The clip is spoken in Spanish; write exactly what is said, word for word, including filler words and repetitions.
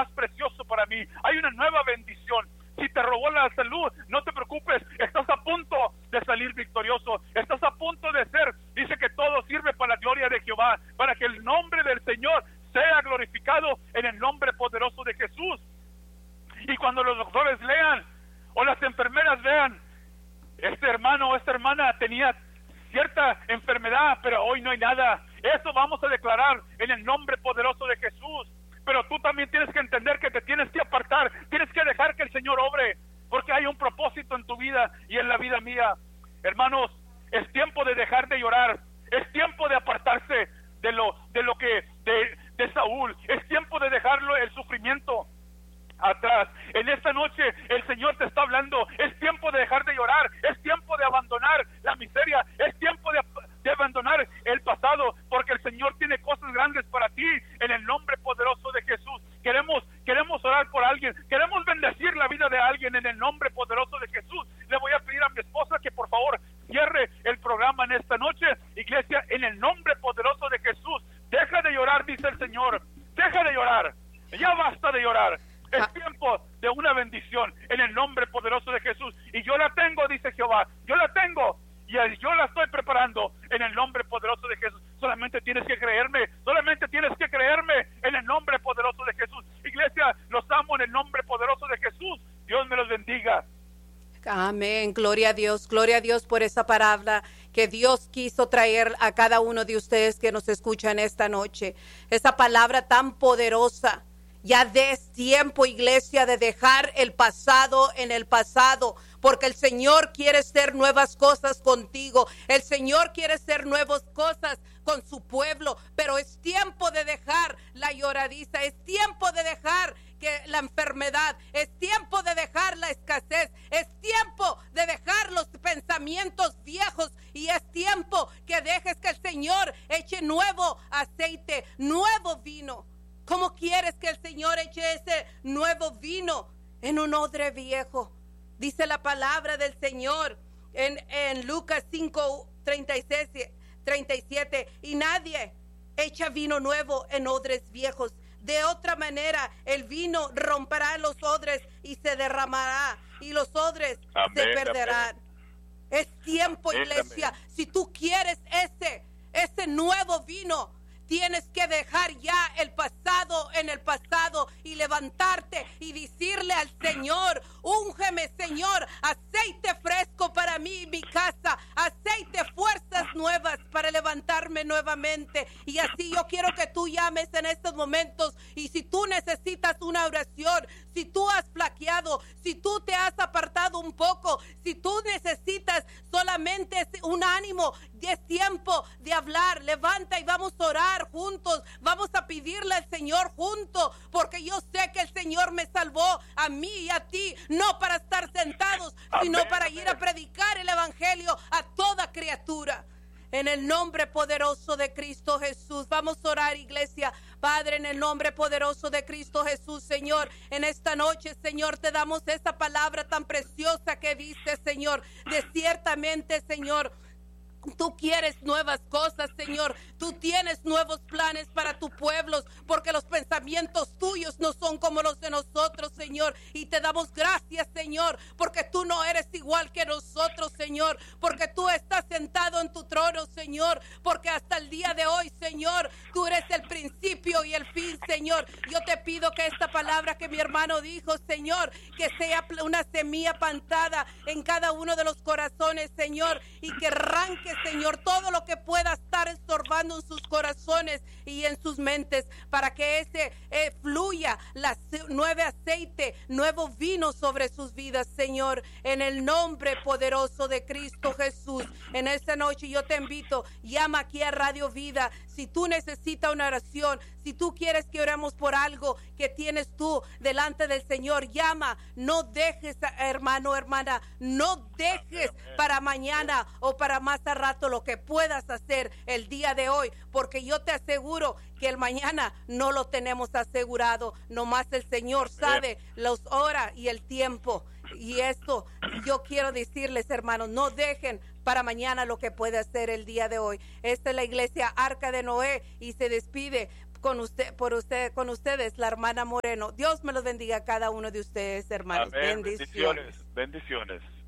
más precioso para mí. Hay una nueva bendición. Si te robó la salud, no te preocupes, estás a punto de salir victorioso, estás a punto de ser, dice que todo sirve para la gloria de Jehová, para que el nombre del Señor sea glorificado en el nombre poderoso de Jesús. Y cuando los doctores lean, o las enfermeras vean, este hermano o esta hermana tenía cierta enfermedad, pero hoy no hay nada, eso vamos a declarar en el nombre poderoso de Jesús. Pero tú también tienes que entender que te tienes que apartar, tienes que dejar que el Señor obre, porque hay un propósito en tu vida y en la vida mía. Hermanos, es tiempo de dejar de llorar, es tiempo de apartarse de lo, de lo que, de, de Saúl, es tiempo de dejarlo el sufrimiento atrás. En esta noche el Señor te está hablando, es tiempo de dejar de llorar, es tiempo de abandonar la miseria, es tiempo de, de abandonar el pasado, porque el Señor tiene cosas grandes para ti en el nombre poderoso de Jesús. Queremos, queremos orar por alguien, queremos bendecir la vida de alguien en el nombre poderoso de Jesús. Le voy a pedir a mi esposa que por favor cierre el programa en esta noche. Iglesia, en el nombre poderoso de Jesús, deja de llorar, dice el Señor, deja de llorar, ya basta de llorar. Es tiempo de una bendición en el nombre poderoso de Jesús. Y yo la tengo, dice Jehová. Yo la tengo. Y yo la estoy preparando en el nombre poderoso de Jesús. Solamente tienes que creerme. Solamente tienes que creerme en el nombre poderoso de Jesús. Iglesia, los amo en el nombre poderoso de Jesús. Dios me los bendiga. Amén, gloria a Dios, gloria a Dios por esa palabra que Dios quiso traer a cada uno de ustedes que nos escuchan esta noche. Esa palabra tan poderosa. Ya es tiempo, iglesia, de dejar el pasado en el pasado, porque el Señor quiere hacer nuevas cosas contigo. El Señor quiere hacer nuevas cosas con su pueblo, pero es tiempo de dejar la lloradiza, es tiempo de dejar que la enfermedad, es tiempo de dejar la escasez, es tiempo de dejar los pensamientos viejos y es tiempo que dejes que el Señor eche nuevo aceite, nuevo vino. ¿Cómo quieres que el Señor eche ese nuevo vino en un odre viejo? Dice la palabra del Señor en, en Lucas cinco, treinta y seis, treinta y siete. Y nadie echa vino nuevo en odres viejos. De otra manera, el vino romperá los odres y se derramará. Y los odres amén, se perderán. Amén. Es tiempo, iglesia. Amén. Si tú quieres ese, ese nuevo vino, tienes que dejar ya el pasado en el pasado y levantarte y decirle al Señor, úngeme, Señor, aceite fresco para mí y mi casa, aceite, fuerzas nuevas para levantarme nuevamente. Y así yo quiero que tú llames en estos momentos, y si tú necesitas una oración, si tú has flaqueado, si tú te has apartado un poco, si tú necesitas solamente un ánimo, es tiempo de hablar. Levanta y vamos a orar juntos, vamos a pedirle al Señor juntos, porque yo sé que el Señor me salvó a mí y a ti, no para estar sentados, sino amén, para amén. ir a predicar el evangelio a toda criatura. En el nombre poderoso de Cristo Jesús, vamos a orar, iglesia. Padre, en el nombre poderoso de Cristo Jesús, Señor, en esta noche, Señor, te damos esa palabra tan preciosa que dice, Señor, de ciertamente, Señor, tú quieres nuevas cosas, Señor. Tú tienes nuevos planes para tu pueblo, porque los pensamientos tuyos no son como los de nosotros, Señor. Y te damos gracias, Señor, porque tú no eres igual que nosotros, Señor, porque tú estás sentado en tu trono, Señor, porque hasta el día de hoy, Señor, tú eres el principio y el fin, Señor. Yo te pido que esta palabra que mi hermano dijo, Señor, que sea una semilla plantada en cada uno de los corazones, Señor, y que arranque, Señor, todo lo que pueda estar estorbando en sus corazones y en sus mentes, para que ese eh, fluya la nuevo aceite, nuevo vino sobre sus vidas, Señor, en el nombre poderoso de Cristo Jesús. En esta noche yo te invito, llama aquí a Radio Vida. Si tú necesitas una oración, si tú quieres que oremos por algo que tienes tú delante del Señor, llama. No dejes, hermano, hermana, no dejes para mañana o para más a rato lo que puedas hacer el día de hoy, porque yo te aseguro que el mañana no lo tenemos asegurado. Nomás el Señor sabe las horas y el tiempo. Y esto yo quiero decirles, hermanos, no dejen para mañana lo que puede hacer el día de hoy. Esta es la iglesia Arca de Noé y se despide con usted, por usted, con ustedes, la hermana Moreno. Dios me los bendiga a cada uno de ustedes, hermanos. Amén. Bendiciones. Bendiciones. Bendiciones.